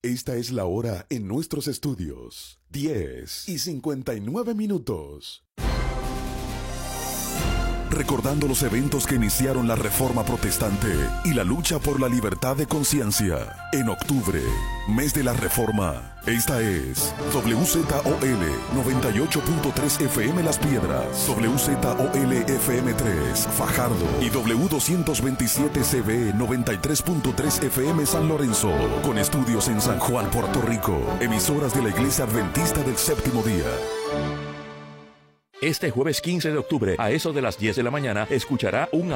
Esta es la hora en nuestros estudios. 10:59. Recordando los eventos que iniciaron la Reforma Protestante y la lucha por la libertad de conciencia. En octubre, mes de la Reforma, esta es WZOL 98.3 FM Las Piedras, WZOL FM 3 Fajardo y W227 CB 93.3 FM San Lorenzo, con estudios en San Juan, Puerto Rico, emisoras de la Iglesia Adventista del Séptimo Día. Este jueves 15 de octubre, a eso de las 10 de la mañana, escuchará un